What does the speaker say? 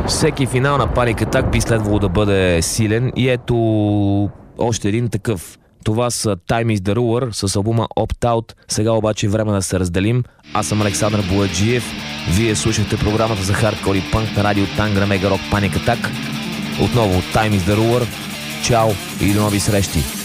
Всеки финал на Panic Attack би следвало да бъде силен и ето още един такъв. Това са Time is the Ruler с албума Opt-Out. Сега обаче е време да се разделим. Аз съм Александър Бояджиев. Вие слушахте програмата за хардкор и панк на радио Тангра Мега Рок Panic Attack. Отново Time is the Ruler. Чао и до нови срещи!